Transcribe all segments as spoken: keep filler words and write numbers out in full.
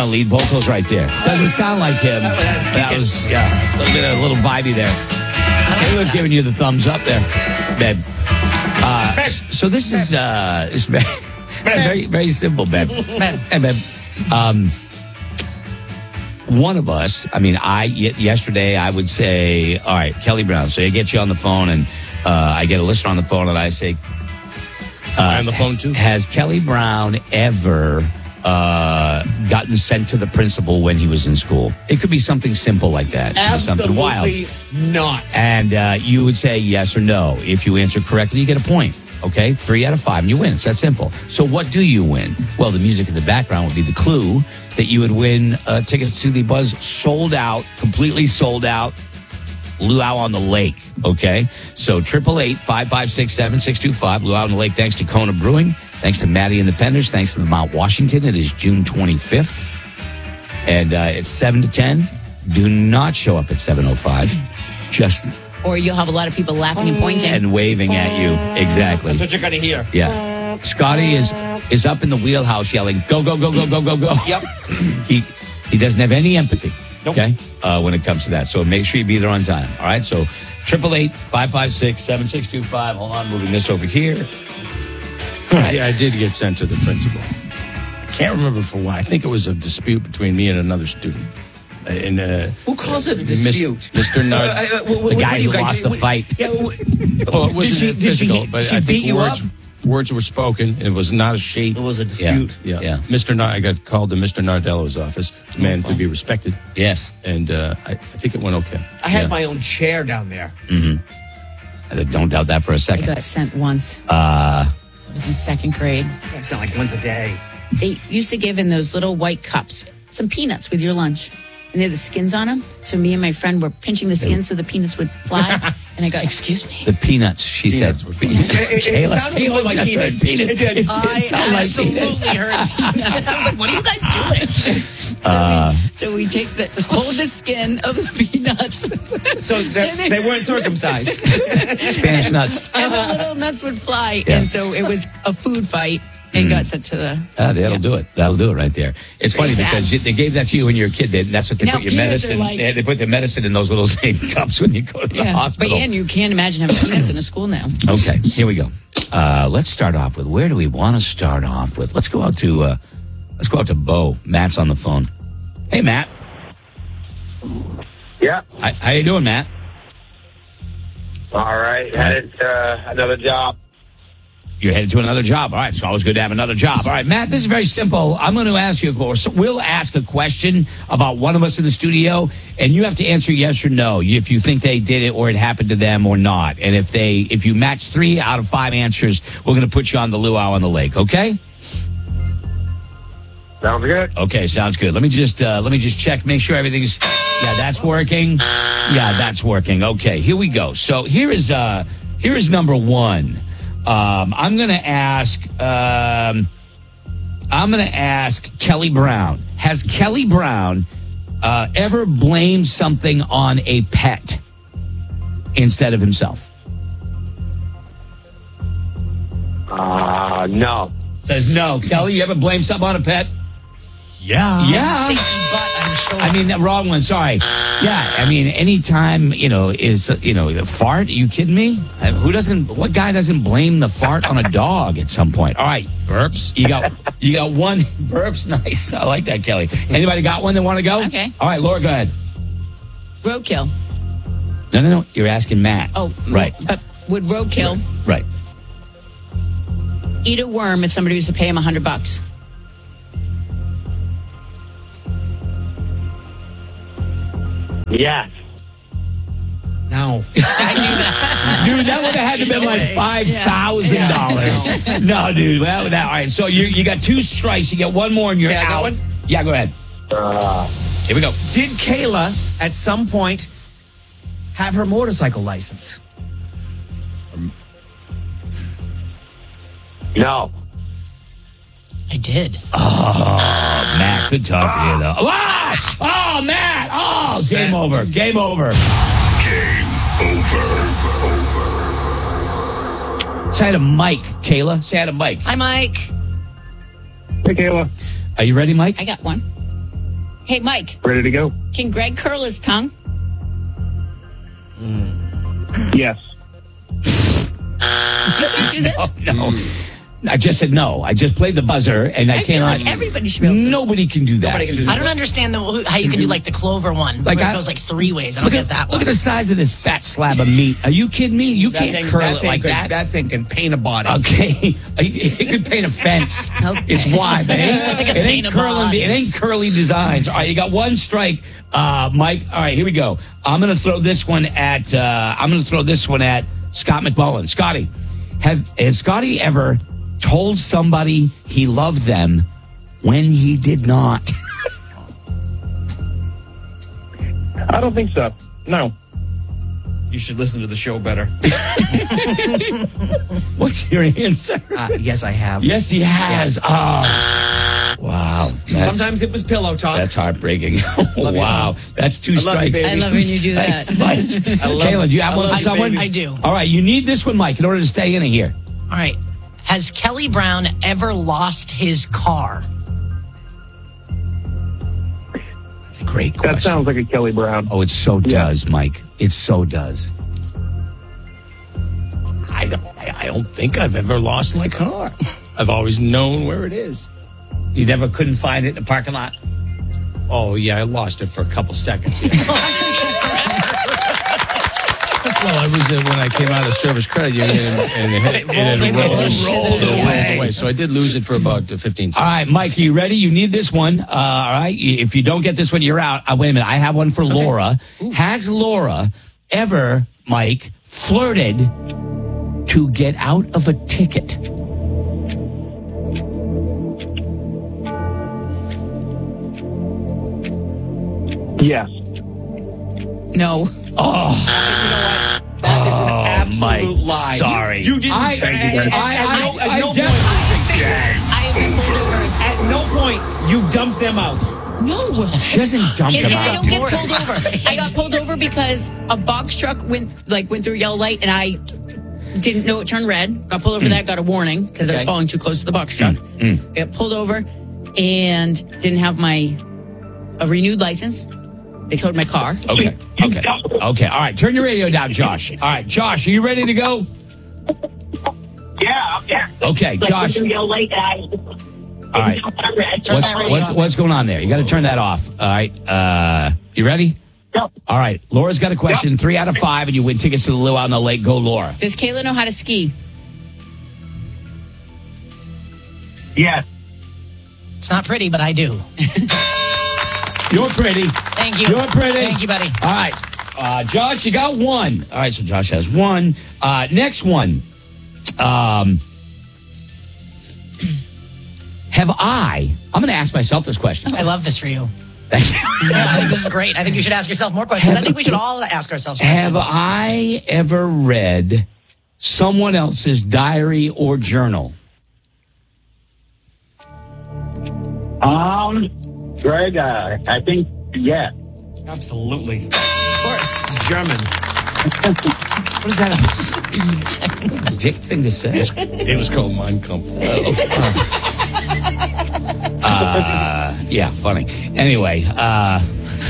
Brown lead vocals right there. Doesn't sound like him. That was, yeah, a little bit of a little vibey there. Kayla's giving you the thumbs up there, babe. Uh, so this is uh, it's very, very, very simple, babe. Hey, babe. Um, one of us, I mean, I yesterday I would say, all right, Kelly Brown. So I get you on the phone, and uh, I get a listener on the phone, and I say, uh, on the phone too. Has Kelly Brown ever uh, gotten sent to the principal when he was in school? It could be something simple like that. Absolutely something wild. not. And uh, you would say yes or no. If you answer correctly, you get a point. Okay, three out of five, and you win. It's that simple. So what do you win? Well, the music in the background would be the clue that you would win uh, tickets to the Buzz sold out, completely sold out, Luau on the Lake. Okay, so triple eight five five six seven six two five Luau on the Lake. Thanks to Kona Brewing. Thanks to Maddie and the Penders. Thanks to the Mount Washington. It is June twenty-fifth, and uh, it's seven to ten. Do not show up at seven oh five. Just. Or you'll have a lot of people laughing and pointing. And waving at you. Exactly. That's what you're going to hear. Yeah. Scotty is is up in the wheelhouse yelling, go, go, go, go, go, go, go. Yep. he he doesn't have any empathy. Nope. Okay? Uh, when it comes to that. So make sure you be there on time. All right? So triple eight five five six seven six two five. Hold on, moving this over here. All right. I did get sent to the principal. I can't remember for why. I think it was a dispute between me and another student. In, uh, Who calls it a dispute? Mister Nard. Uh, uh, w- the w- guy who guys- lost the w- fight. Yeah, w- Well, it wasn't Did she- did she- physical, but she I beat think you words, up? words were spoken. It was not a she. it was a dispute. Yeah, Yeah. Mister Nard, I got called to Mister Nardello's office. A man to be respected, Yes. and uh, I, I think it went okay. I had Yeah. my own chair down there. I don't doubt that for a I second. got sent once. Uh, I was in second grade. I sound like once a day. They used to give in those little white cups some peanuts with your lunch. And they had the skins on them. So me and my friend were pinching the skins so the peanuts would fly. And I go, excuse me? the peanuts, she Peanuts said. were fun. It, it, it Kayla- sounded Kayla more like just heard penis. penis. It did. I sound like absolutely heard peanuts. I was like, what are you guys doing? So, Uh, we, so we take the, hold the skin of the peanuts. So they, they weren't circumcised. Spanish nuts. And the little nuts would fly. Yeah. And so it was a food fight and got sent to the... Ah, that'll yeah. do it. That'll do it right there. It's funny Pretty sad. because you, they gave that to you when you were a kid. They, that's what they Now put your peanuts are medicine. like- they, they put the medicine in those little same cups when you go to the Yeah. But hospital. and you can't imagine having peanuts in a school now. Okay, here we go. Uh, let's start off with, where do we want to start off with? Let's go out to uh, let's go out to Bo. Matt's on the phone. Hey, Matt. Yeah. Hi, how you doing, Matt? All right. Headed to uh, another job. You're headed to another job. All right, it's always good to have another job. All right, Matt, this is very simple. I'm going to ask you, of course, we'll ask a question about one of us in the studio, and you have to answer yes or no if you think they did it or it happened to them or not. And if they, if you match three out of five answers, we're going to put you on the luau on the lake. Okay? Sounds good. Okay, sounds good. Let me just uh, let me just check, make sure everything's. Yeah, that's working. Yeah, that's working. Okay, here we go. So here is uh, here is number one. Um, I'm going to ask. Um, I'm going to ask Kelly Brown. Has Kelly Brown uh, ever blamed something on a pet instead of himself? Uh, no. Says no. Kelly, you ever blamed something on a pet? Yeah. Yeah. Stinky butt, I'm sure. I mean, the wrong one. Sorry. Yeah. I mean, anytime, you know, is, you know, the fart. Are you kidding me? Uh, Who doesn't, what guy doesn't blame the fart on a dog at some point? All right. Burps. You got, you got one. Burps. Nice. I like that, Kelly. Anybody got one that want to go? Okay. All right, Laura, go ahead. Roadkill. No, no, no. You're asking Matt. Oh, right. But would roadkill Right. eat a worm if somebody was to pay him a hundred bucks? Yes. No. Dude, that would have had to be like five thousand dollars. No, dude. Well, that, all right. So you you got two strikes. You get one more, and you're Yeah, I got out. one? Yeah, go ahead. Uh, Here we go. Did Kayla at some point have her motorcycle license? no. I did. Oh, Matt, good talking to you, though. Ah! Oh, Matt! Oh, game over. Game over. Say hi to Mike, Kayla. Say hi to Mike. Hi, Mike. Hey, Kayla. Are you ready, Mike? I got one. Hey, Mike, Ready to go? can Greg curl his tongue? Yes. You can't do this? No. I just said no. I just played the buzzer, and I, I feel cannot. like everybody should be able to. Nobody can do that. Nobody can do that. I don't understand the, how you can do like the clover one. Like where I- it goes like three ways. I don't Look get at that Look one. at the size of this fat slab of meat. Are you kidding me? You That can't thing, curl that it thing like could, that. That thing can paint a body. Okay, it could paint a fence. Okay. It's wide, man. It ain't, Like a it ain't paint a curling. body. It ain't curly designs. All right, you got one strike, uh, Mike. All right, here we go. I'm going to throw this one at. Uh, I'm going to throw this one at Scott McMullen. Scotty, have has Scotty ever told somebody he loved them when he did not? I don't think so. No. You should listen to the show better. What's your answer? Uh, yes, I have. Yes, he has. Oh, wow. That's- Sometimes it was pillow talk. That's heartbreaking. Love you. Wow. That's two I love you, strikes. baby. I love when you do that. Thanks, Mike. I love Kayla, it. do you have I one love for you, someone? baby. I do. All right, you need this one, Mike, in order to stay in here. All right. Has Kelly Brown ever lost his car? That's a great That question. sounds like a Kelly Brown. Oh, it so does, Mike. It so does. I don't, I I don't think I've ever lost my car. I've always known where it is. You never couldn't find it in the parking lot? Oh, yeah, I lost it for a couple seconds. Yeah. Well, I was uh, when I came out of Service Credit Union and, and it, had- it, had It rolled, rolled rolled away. away. So I did lose it for about uh, fifteen All seconds. right, Mike, are you ready? You need this one. Uh, all right. If you don't get this one, you're out. Uh, wait a minute. I have one for Laura. Has Laura ever, Mike, flirted to get out of a ticket? Yes. No. That is an absolute Mike, lie. sorry. You, you didn't. I- Thank you, guys. I- I- at no, at I no definitely point. think she has. I have pulled over. At no point you dumped them out. No. She doesn't dump It's- him I out. don't get pulled over. I got pulled over because a box truck went like went through a yellow light, and I didn't know it turned red. Got pulled over for that. Got a warning because I was Okay. following too close to the box truck. I got pulled over and didn't have my a renewed license. They towed my car. Okay. Okay. Okay. All right. Turn your radio down, Josh. All right, Josh, are you ready to go? Yeah, yeah. Okay, Josh. All right. Turn What's, that radio what's, off. what's going on there? You got to turn that off. All right. Uh, you ready? Yep. All right. Laura's got a question. Three out of five, and you win tickets to the Luau on the Lake. Go, Laura. Does Kayla know how to ski? Yes. It's not pretty, but I do. You're pretty. Thank you. You're pretty. Thank you, buddy. All right. Uh, Josh, you got one. All right, so Josh has one. Uh, next one. Um, have I, I'm going to ask myself this question. I love this for you. Thank you. Yeah, I think this is great. I think you should ask yourself more questions. I think we should all ask ourselves questions. Have I ever read someone else's diary or journal? Um, Greg, uh, I think yes. Absolutely. Of course. It's German. What is that? A dick thing to say? It was called Mein Kampf. Uh, yeah, funny. Anyway, uh,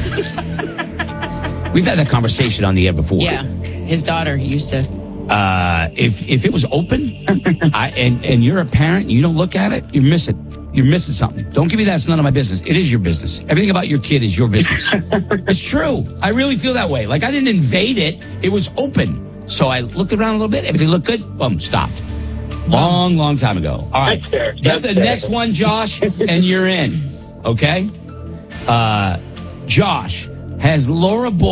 we've had that conversation on the air before. Yeah. His daughter used to. Uh, if if it was open, I, and and you're a parent, and you don't look at it, you're missing. You're missing something. Don't give me that. It's none of my business. It is your business. Everything about your kid is your business. It's true. I really feel that way. Like I didn't invade it. It was open. So I looked around a little bit. Everything looked good. Boom, stopped. Long, long time ago. All right. That's fair. Get the That's fair. next one, Josh, and you're in. Okay? Uh, Josh, has Laura Boy